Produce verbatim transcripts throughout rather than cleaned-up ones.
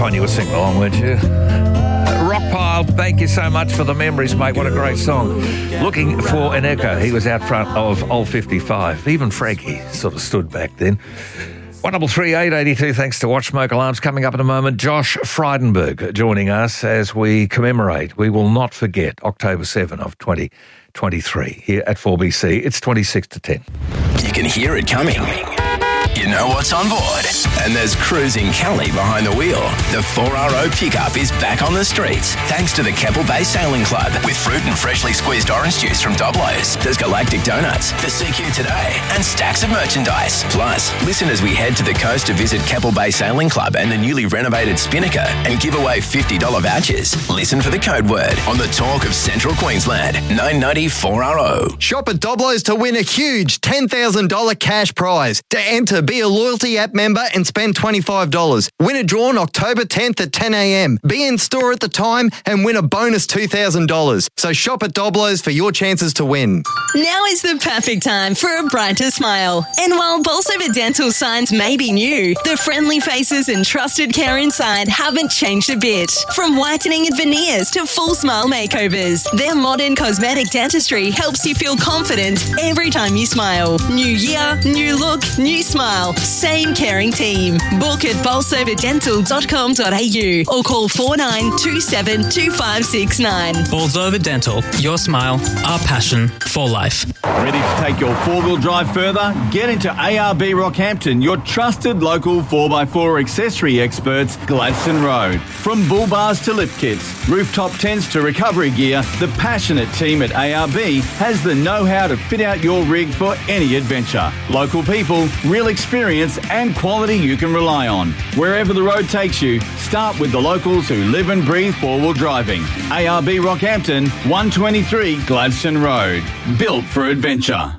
Con, you were singing along, weren't you? Rockpile, thank you so much for the memories, mate. What a great song. Looking for an echo. He was out front of Old fifty-five. Even Frankie sort of stood back then. one double three eight eighty-two, thanks to Watch Smoke Alarms. Coming up in a moment, Josh Frydenberg joining us as we commemorate. We will not forget October seventh of twenty twenty-three here at four B C. It's twenty-six to ten. You can hear it coming. You know what's on board. And there's Cruising Kelly behind the wheel. The four R O pickup is back on the streets thanks to the Keppel Bay Sailing Club with fruit and freshly squeezed orange juice from Doblo's. There's Galactic Donuts, the C Q Today, and stacks of merchandise. Plus, listen as we head to the coast to visit Keppel Bay Sailing Club and the newly renovated Spinnaker and give away fifty dollars vouchers. Listen for the code word on the talk of Central Queensland, nine ninety four R O. Shop at Doblo's to win a huge ten thousand dollars cash prize. To enter, be a loyalty app member and spend twenty-five dollars. Winner drawn October tenth at ten a.m. Be in store at the time and win a bonus two thousand dollars. So shop at Doblo's for your chances to win. Now is the perfect time for a brighter smile. And while Bolsover Dental signs may be new, the friendly faces and trusted care inside haven't changed a bit. From whitening and veneers to full smile makeovers, their modern cosmetic dentistry helps you feel confident every time you smile. New year, new look, new smile. Same caring team. Book at bolsover dental dot com dot a u or call four nine two seven two five six nine. Bolsover Dental. Your smile, our passion for life. Ready to take your four-wheel drive further? Get into A R B Rockhampton, your trusted local four by four accessory experts, Gladstone Road. From bull bars to lift kits, rooftop tents to recovery gear, the passionate team at A R B has the know-how to fit out your rig for any adventure. Local people, real experience and quality you can rely on. Wherever the road takes you, start with the locals who live and breathe four-wheel driving. A R B Rockhampton, one twenty-three Gladstone Road. Built for adventure.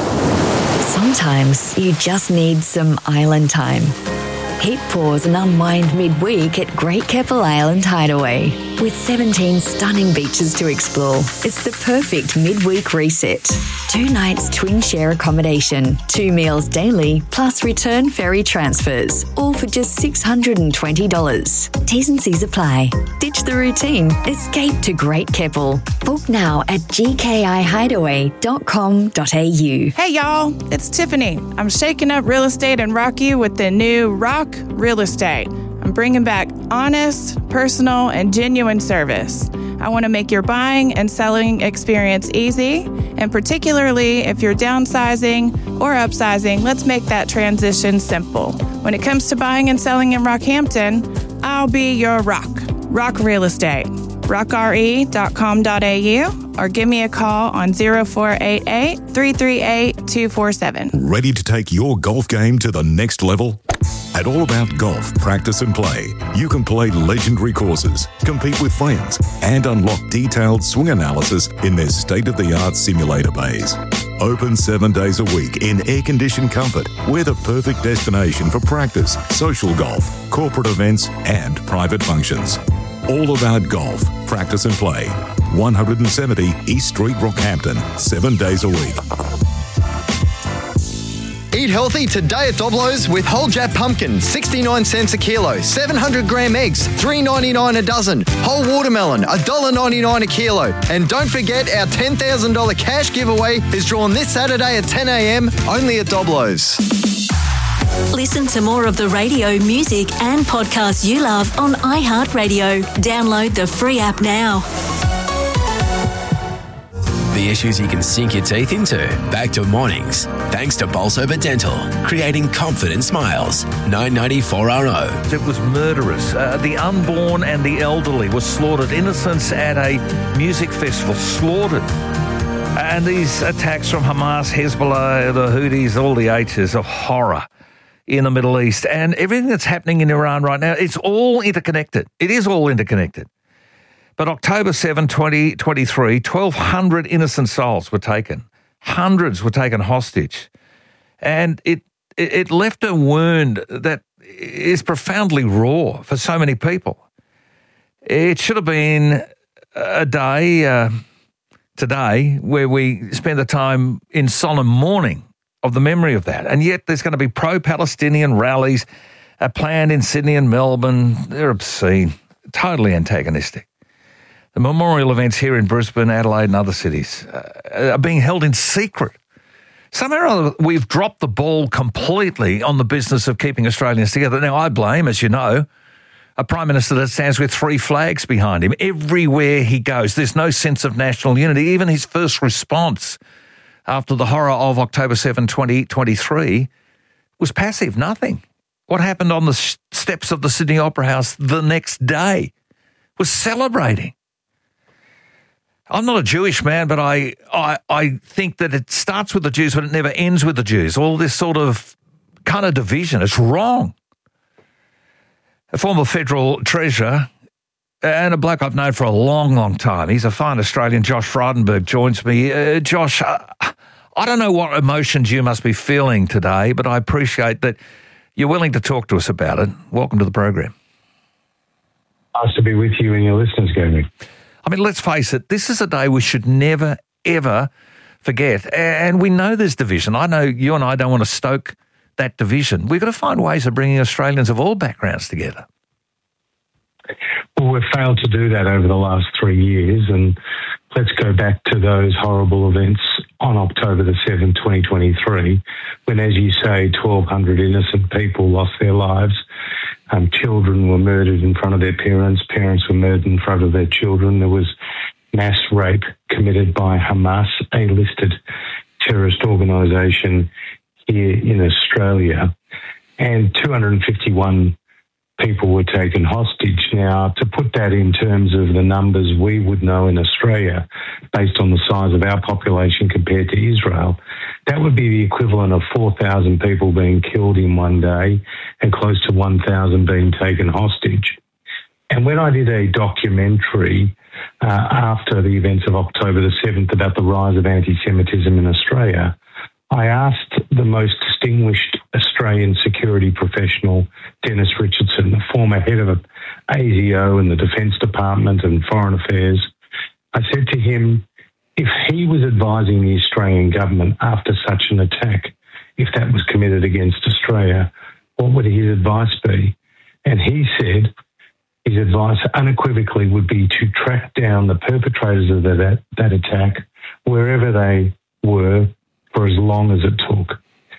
Sometimes you just need some island time. Hit pause and unwind midweek at Great Keppel Island Hideaway. With seventeen stunning beaches to explore, it's the perfect midweek reset. Two nights twin share accommodation, two meals daily, plus return ferry transfers, all for just six hundred twenty dollars. T's and C's apply. Ditch the routine. Escape to Great Keppel. Book now at g k i hideaway dot com dot a u. Hey y'all, it's Tiffany. I'm shaking up real estate in Rocky with the new Rock Real Estate. I'm bringing back honest, personal, and genuine service. I want to make your buying and selling experience easy, and particularly if you're downsizing or upsizing, let's make that transition simple. When it comes to buying and selling in Rockhampton, I'll be your rock. Rock Real Estate. rock r e dot com dot a u or give me a call on zero four eight eight, three three eight, two four seven. Ready to take your golf game to the next level? At All About Golf Practice and Play, you can play legendary courses, compete with friends, and unlock detailed swing analysis in their state-of-the-art simulator bays. Open seven days a week in air-conditioned comfort, we're the perfect destination for practice, social golf, corporate events, and private functions. All About Golf Practice and Play, one seventy East Street, Rockhampton, seven days a week. Eat healthy today at Doblo's with whole Jap pumpkin, sixty-nine cents a kilo, seven hundred gram eggs, three ninety-nine a dozen, whole watermelon, one dollar ninety-nine a kilo. And don't forget our ten thousand dollars cash giveaway is drawn this Saturday at ten a.m. only at Doblo's. Listen to more of the radio, music and podcasts you love on iHeartRadio. Download the free app now. The issues you can sink your teeth into. Back to mornings. Thanks to Bolsover Dental. Creating confident smiles. nine ninety four R O. It was murderous. Uh, the unborn and the elderly were slaughtered. Innocents at a music festival slaughtered. And these attacks from Hamas, Hezbollah, the Houthis, all the H's of horror in the Middle East. And everything that's happening in Iran right now, it's all interconnected. It is all interconnected. But October seventh, twenty twenty-three, twelve hundred innocent souls were taken. Hundreds were taken hostage. And it, it, it left a wound that is profoundly raw for so many people. It should have been a day uh, today where we spend the time in solemn mourning of the memory of that. And yet there's going to be pro-Palestinian rallies uh, planned in Sydney and Melbourne. They're obscene, totally antagonistic. The memorial events here in Brisbane, Adelaide and other cities uh, are being held in secret. Somehow or other, we've dropped the ball completely on the business of keeping Australians together. Now, I blame, as you know, a Prime Minister that stands with three flags behind him everywhere he goes. There's no sense of national unity. Even his first response after the horror of October seventh, twenty twenty-three was passive, nothing. What happened on the steps of the Sydney Opera House the next day was celebrating. I'm not a Jewish man, but I, I I think that it starts with the Jews, but it never ends with the Jews. All this sort of kind of division, it's wrong. A former federal treasurer and a bloke I've known for a long, long time. He's a fine Australian, Josh Frydenberg, joins me. Uh, Josh, uh, I don't know what emotions you must be feeling today, but I appreciate that you're willing to talk to us about it. Welcome to the program. Nice to be with you and your listeners, Gary. I mean, let's face it, this is a day we should never, ever forget. And we know there's division. I know you and I don't want to stoke that division. We've got to find ways of bringing Australians of all backgrounds together. Well, we've failed to do that over the last three years. And let's go back to those horrible events on October the seventh, twenty twenty-three, when, as you say, twelve hundred innocent people lost their lives. Um, children were murdered in front of their parents. Parents were murdered in front of their children. There was mass rape committed by Hamas, a listed terrorist organisation here in Australia. And two hundred fifty-one people were taken hostage. Now, to put that in terms of the numbers we would know in Australia, based on the size of our population compared to Israel, that would be the equivalent of four thousand people being killed in one day and close to one thousand being taken hostage. And when I did a documentary uh, after the events of October the seventh about the rise of anti-Semitism in Australia, I asked the most distinguished Australian security professional, Dennis Richardson, the former head of A S I O and the Defence Department and Foreign Affairs. I said to him, if he was advising the Australian government after such an attack, if that was committed against Australia, what would his advice be? And he said his advice unequivocally would be to track down the perpetrators of that, that attack wherever they were for as long as it took.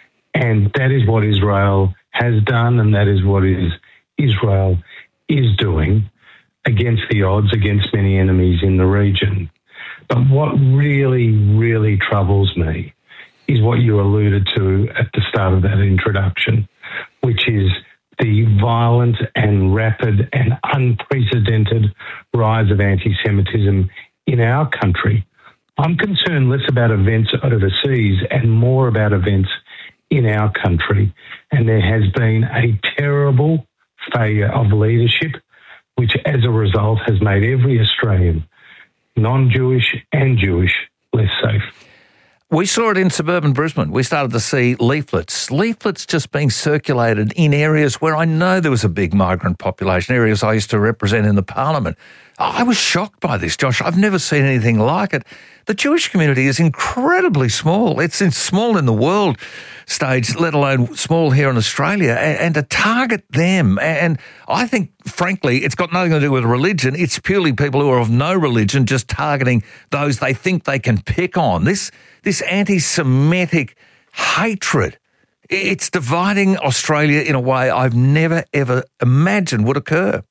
And that is what Israel has done, and that is what is Israel is doing against the odds, against many enemies in the region. But what really, really troubles me is what you alluded to at the start of that introduction, which is the violent and rapid and unprecedented rise of anti-Semitism in our country. I'm concerned less about events overseas and more about events in our country. And there has been a terrible failure of leadership, which as a result has made every Australian, non-Jewish and Jewish, less safe. We saw it in suburban Brisbane. We started to see leaflets, leaflets just being circulated in areas where I know there was a big migrant population, areas I used to represent in the parliament. I was shocked by this, Josh. I've never seen anything like it. The Jewish community is incredibly small. It's in small in the world stage, let alone small here in Australia, and, and to target them. And I think, frankly, it's got nothing to do with religion. It's purely people who are of no religion just targeting those they think they can pick on. This, this anti-Semitic hatred, it's dividing Australia in a way I've never, ever imagined would occur.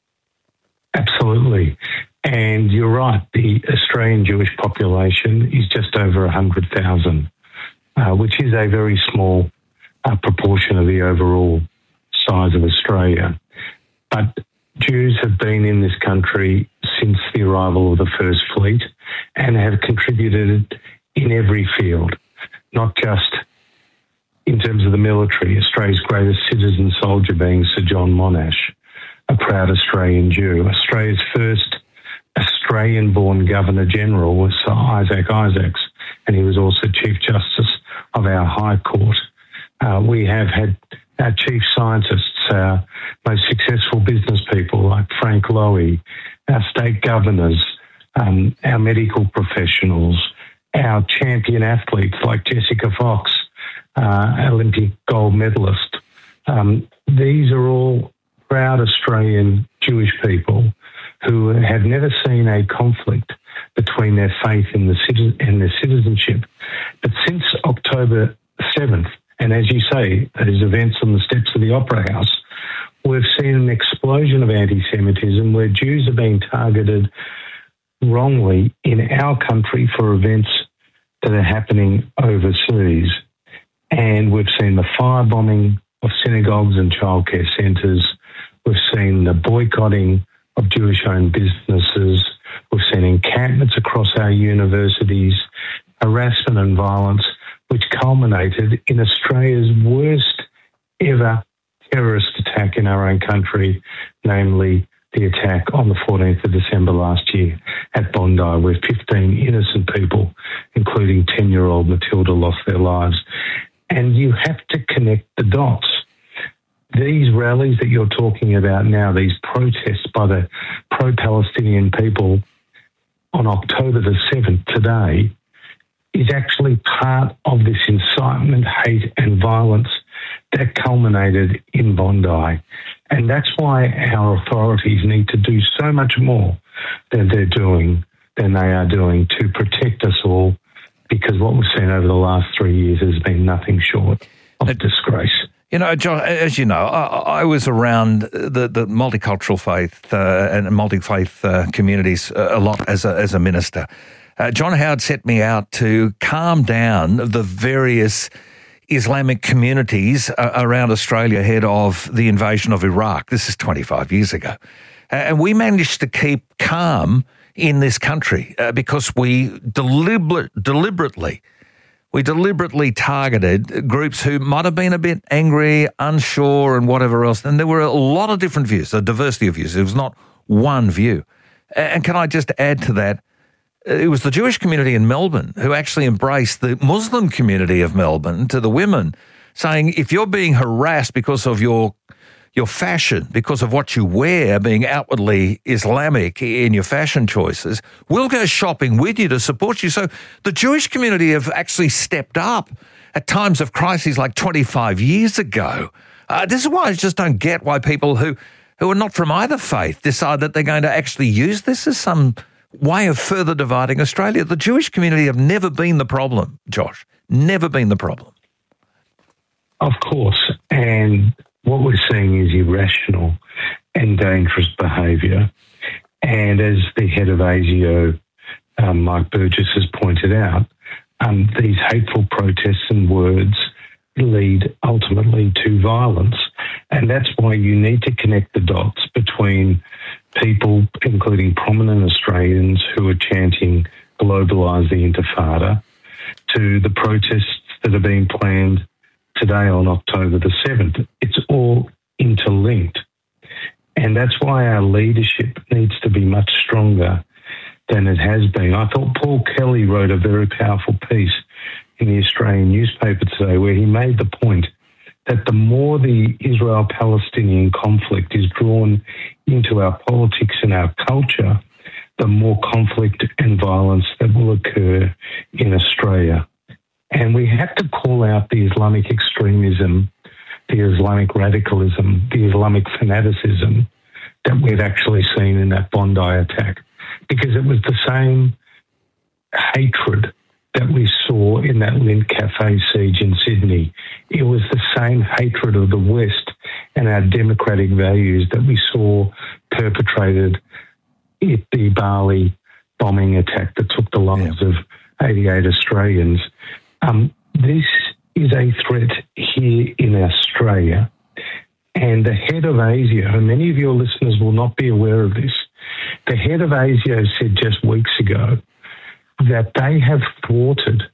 Absolutely. And you're right, the Australian Jewish population is just over one hundred thousand, uh, which is a very small uh, proportion of the overall size of Australia. But Jews have been in this country since the arrival of the First Fleet and have contributed in every field, not just in terms of the military. Australia's greatest citizen soldier being Sir John Monash, a proud Australian Jew. Australia's first Australian-born Governor-General was Sir Isaac Isaacs, and he was also Chief Justice of our High Court. Uh, we have had our chief scientists, our most successful business people like Frank Lowy, our state governors, um, our medical professionals, our champion athletes like Jessica Fox, uh, Olympic gold medalist, Um, these are all proud Australian Jewish people who have never seen a conflict between their faith and, the citizen, and their citizenship. But since October seventh, and as you say, those events on the steps of the Opera House, we've seen an explosion of anti-Semitism where Jews are being targeted wrongly in our country for events that are happening overseas. And we've seen the firebombing of synagogues and childcare centres. We've seen the boycotting of Jewish-owned businesses. We've seen encampments across our universities, harassment and violence, which culminated in Australia's worst ever terrorist attack in our own country, namely the attack on the fourteenth of December last year at Bondi, where fifteen innocent people, including ten-year-old Matilda, lost their lives. And you have to connect the dots. These rallies that you're talking about now, these protests by the pro-Palestinian people on October the seventh today, is actually part of this incitement, hate and violence that culminated in Bondi. And that's why our authorities need to do so much more than they're doing, than they are doing to protect us all, because what we've seen over the last three years has been nothing short of a disgrace. You know, John, as you know, I, I was around the, the multicultural faith uh, and multi-faith uh, communities a lot as a, as a minister. Uh, John Howard set me out to calm down the various Islamic communities uh, around Australia ahead of the invasion of Iraq. This is twenty-five years ago. Uh, and we managed to keep calm in this country uh, because we deliberate, deliberately, we deliberately targeted groups who might have been a bit angry, unsure and whatever else. And there were a lot of different views, a diversity of views. It was not one view. And can I just add to that, it was the Jewish community in Melbourne who actually embraced the Muslim community of Melbourne to the women, saying if you're being harassed because of your your fashion, because of what you wear, being outwardly Islamic in your fashion choices, we'll go shopping with you to support you. So the Jewish community have actually stepped up at times of crises like twenty-five years ago. Uh, this is why I just don't get why people who, who are not from either faith decide that they're going to actually use this as some way of further dividing Australia. The Jewish community have never been the problem, Josh, never been the problem. Of course, and what we're seeing is irrational and dangerous behaviour. And as the head of ASIO, um, Mike Burgess, has pointed out, um, these hateful protests and words lead ultimately to violence. And that's why you need to connect the dots between people, including prominent Australians who are chanting "Globalise the Intifada," to the protests that are being planned today on October the seventh. It's all interlinked. And that's why our leadership needs to be much stronger than it has been. I thought Paul Kelly wrote a very powerful piece in the Australian newspaper today where he made the point that the more the Israel-Palestinian conflict is drawn into our politics and our culture, the more conflict and violence that will occur in Australia. And we have to call out the Islamic extremism, the Islamic radicalism, the Islamic fanaticism that we've actually seen in that Bondi attack, because it was the same hatred that we saw in that Lindt Cafe siege in Sydney. It was the same hatred of the West and our democratic values that we saw perpetrated at the Bali bombing attack that took the lives yeah. of eighty-eight Australians. Um, this is a threat here in Australia. And the head of ASIO, and many of your listeners will not be aware of this, the head of ASIO said just weeks ago that they have thwarted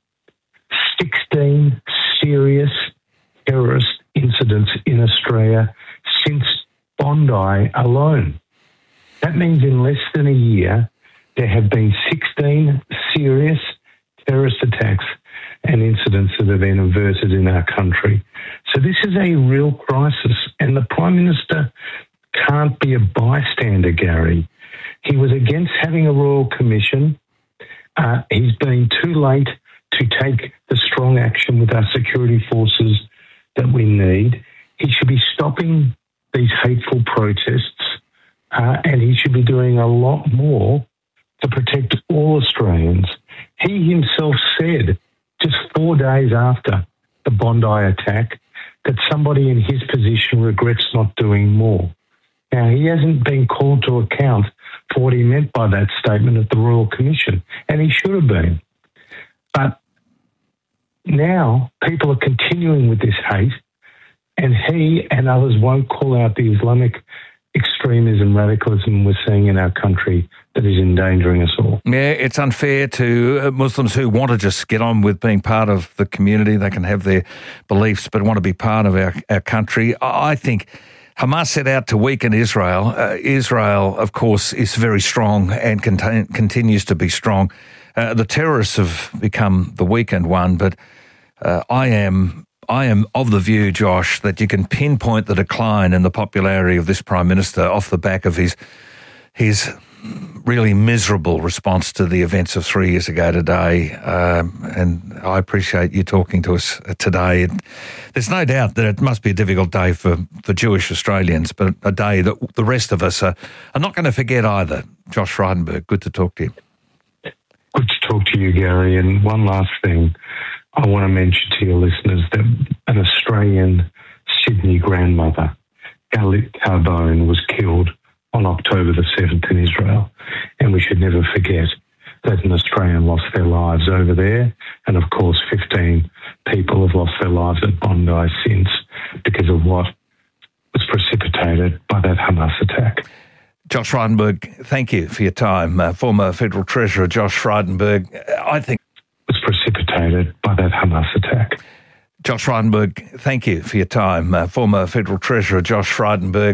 sixteen serious terrorist incidents in Australia since Bondi alone. That means in less than a year, there have been sixteen serious terrorist attacks and incidents that have been averted in our country. So this is a real crisis, and the Prime Minister can't be a bystander, Gary. He was against having a Royal Commission. Uh, he's been too late to take the strong action with our security forces that we need. he should be stopping these hateful protests, uh, and he should be doing a lot more to protect all Australians. He himself said just four days after the Bondi attack that somebody in his position regrets not doing more. Now, he hasn't been called to account for what he meant by that statement at the Royal Commission, and he should have been. But now people are continuing with this hate, and he and others won't call out the Islamic extremism, radicalism we're seeing in our country that is endangering us all. Yeah, it's unfair to Muslims who want to just get on with being part of the community. They can have their beliefs but want to be part of our, our country. I think Hamas set out to weaken Israel. Uh, Israel, of course, is very strong and contain, continues to be strong. Uh, the terrorists have become the weakened one, but uh, I am... I am of the view, Josh, that you can pinpoint the decline in the popularity of this Prime Minister off the back of his his really miserable response to the events of three years ago today. Um, and I appreciate you talking to us today. It, there's no doubt that it must be a difficult day for, for Jewish Australians, but a day that the rest of us are, are not going to forget either. Josh Frydenberg, good to talk to you. Good to talk to you, Gary. And one last thing. I want to mention to your listeners that an Australian Sydney grandmother, Galit Carbone, was killed on October the seventh in Israel. And we should never forget that an Australian lost their lives over there. And, of course, fifteen people have lost their lives at Bondi since because of what was precipitated by that Hamas attack. Josh Frydenberg, thank you for your time. Uh, former Federal Treasurer Josh Frydenberg, I think... was precipitated by that Hamas attack. Josh Frydenberg, thank you for your time. Uh, former Federal Treasurer Josh Frydenberg.